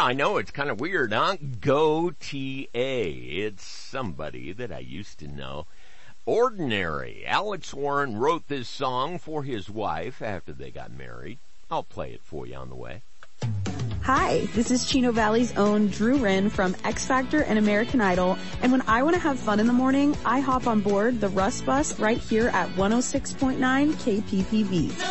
Yeah, I know, it's kind of weird, huh? Go TA. It's somebody that I used to know. Ordinary. Alex Warren wrote this song for his wife after they got married. I'll play it for you on the way. Hi, this is Chino Valley's own Drew Wren from X Factor and American Idol. And when I want to have fun in the morning, I hop on board the Russ Bus right here at 106.9 KPPV.